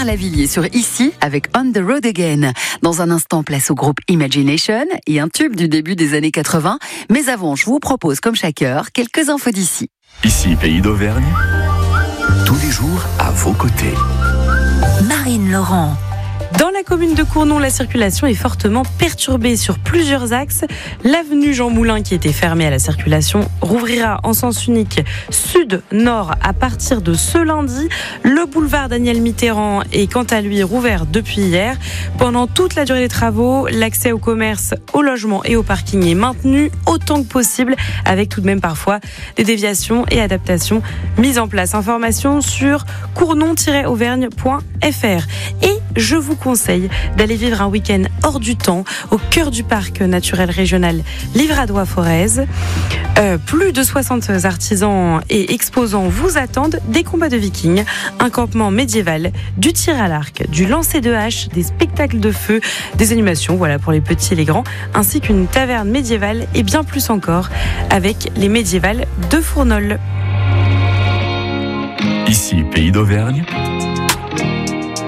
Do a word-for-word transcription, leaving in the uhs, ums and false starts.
Lavilliers sur Ici avec On the Road Again. Dans un instant, place au groupe Imagination et un tube du début des années quatre-vingts. Mais avant, je vous propose, comme chaque heure, quelques infos d'ici. Ici, Pays d'Auvergne, tous les jours à vos côtés. Marine Laurent. Dans la commune de Cournon, la circulation est fortement perturbée sur plusieurs axes. L'avenue Jean Moulin, qui était fermée à la circulation, rouvrira en sens unique sud-nord à partir de ce lundi. Le boulevard Daniel Mitterrand est quant à lui rouvert depuis hier. Pendant toute la durée des travaux, l'accès au commerce, au logement et au parking est maintenu autant que possible, avec tout de même parfois des déviations et adaptations mises en place. Information sur cournon tiret auvergne point f r. Et je vous conseille d'aller vivre un week-end hors du temps au cœur du parc naturel régional Livradois-Forez. Euh, plus de soixante artisans et exposants vous attendent, des combats de vikings, un campement médiéval, du tir à l'arc, du lancer de hache, des spectacles de feu, des animations voilà, pour les petits et les grands, ainsi qu'une taverne médiévale et bien plus encore avec les médiévales de Fournols. Ici, Pays d'Auvergne,